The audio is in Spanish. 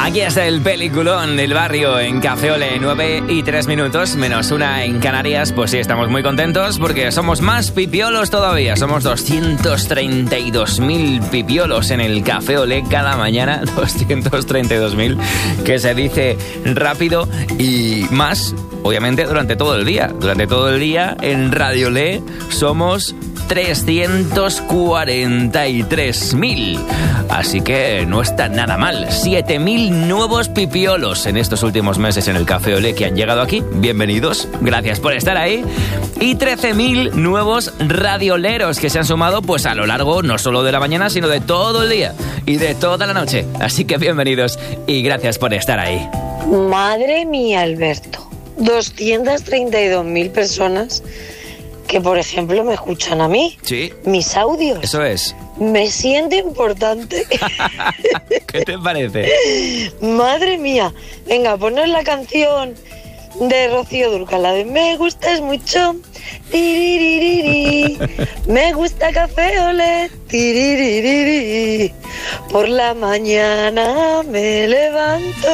Aquí está el peliculón del barrio en Café Olé, 9:03, menos una en Canarias. Pues sí, estamos muy contentos porque somos más pipiolos todavía. Somos 232.000 pipiolos en el Café Olé cada mañana. 232.000, que se dice rápido, y más, obviamente, durante todo el día. Durante todo el día en Radio Olé somos 343.000. Así que no está nada mal. 7.000 nuevos pipiolos en estos últimos meses en el Café Olé que han llegado aquí. Bienvenidos, gracias por estar ahí. Y 13.000 nuevos radioleros que se han sumado pues a lo largo no solo de la mañana, sino de todo el día y de toda la noche. Así que bienvenidos y gracias por estar ahí. Madre mía, Alberto. 232.000 personas que, por ejemplo, me escuchan a mí. Sí. Mis audios. Eso es. Me siento importante. ¿Qué te parece? Madre mía. Venga, ponos la canción de Rocío Dúrcal, la de Me gustas mucho. Tiriririri. Me gusta Café Olé. Tiriririri. Por la mañana me levanto